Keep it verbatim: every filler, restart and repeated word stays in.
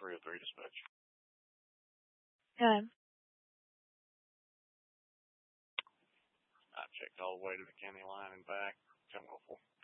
three oh three dispatch. Good. I checked all the way to the county line and back. Ten oh four.